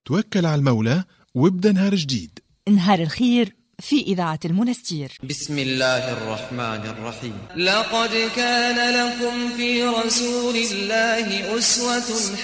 توكل على المولى وابدأ نهار جديد. نهار الخير في إذاعة المنستير. بسم الله الرحمن الرحيم. لقد كان لكم في رسول الله أسوة